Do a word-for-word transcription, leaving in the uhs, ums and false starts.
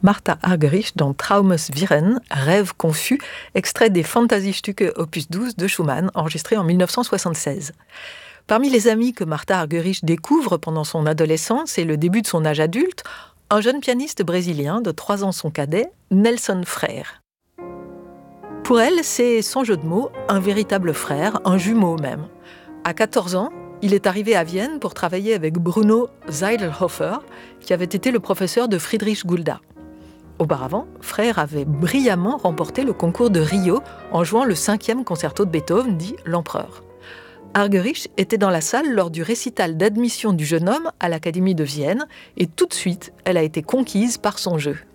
Martha Argerich dans Traumes Wirren, Rêve confus, extrait des Fantasiestücke opus douze de Schumann, enregistré en dix-neuf cent soixante-seize. Parmi les amis que Martha Argerich découvre pendant son adolescence et le début de son âge adulte, un jeune pianiste brésilien de trois ans son cadet, Nelson Freire. Pour elle, c'est, sans jeu de mots, un véritable frère, un jumeau même. À quatorze ans, il est arrivé à Vienne pour travailler avec Bruno Seidlhofer, qui avait été le professeur de Friedrich Gulda. Auparavant, Freire avait brillamment remporté le concours de Rio en jouant le cinquième concerto de Beethoven, dit l'Empereur. Argerich était dans la salle lors du récital d'admission du jeune homme à l'Académie de Vienne et tout de suite, elle a été conquise par son jeu.